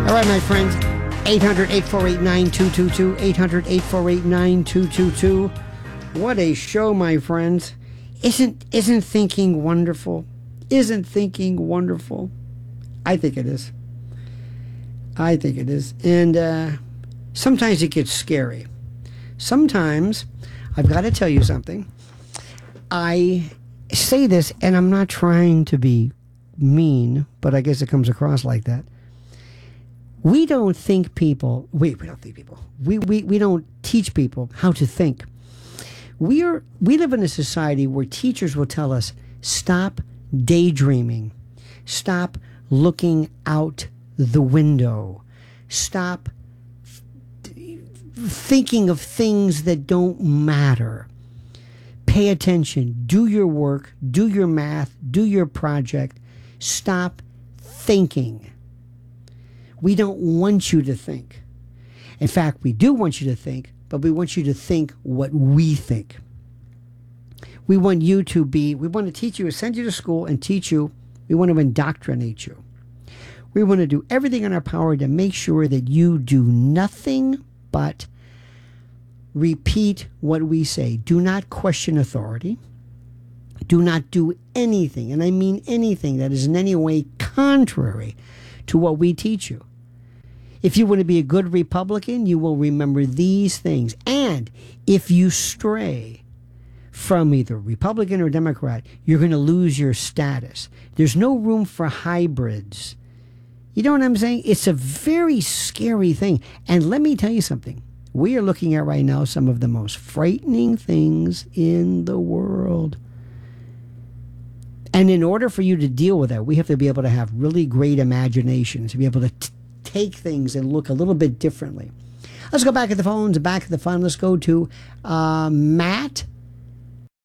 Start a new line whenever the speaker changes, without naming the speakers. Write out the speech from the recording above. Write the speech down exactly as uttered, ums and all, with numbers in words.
All right, my friends, eight hundred, eight four eight, nine two two two, eight hundred, eight four eight, nine two two two. What a show, my friends. Isn't, isn't thinking wonderful? Isn't thinking wonderful? I think it is. I think it is. And uh, sometimes it gets scary. Sometimes, I've got to tell you something. I say this, and I'm not trying to be mean, but I guess it comes across like that. We don't think people, we, we don't think people, we, we, we don't teach people how to think. We are, we live in a society where teachers will tell us, stop daydreaming, stop looking out the window, stop th- thinking of things that don't matter. Pay attention, do your work, do your math, do your project, stop thinking. We don't want you to think. In fact, we do want you to think, but we want you to think what we think. We want you to be, we want to teach you, send you to school and teach you. We want to indoctrinate you. We want to do everything in our power to make sure that you do nothing but repeat what we say. Do not question authority. Do not do anything, and I mean anything, that is in any way contrary to what we teach you. If you want to be a good Republican, you will remember these things. And if you stray from either Republican or Democrat, you're going to lose your status. There's no room for hybrids. You know what I'm saying? It's a very scary thing. And let me tell you something. We are looking at right now some of the most frightening things in the world. And in order for you to deal with that, we have to be able to have really great imaginations, to be able to t- take things and look a little bit differently. Let's go back at the phones, back at the phone. Let's go to uh, Matt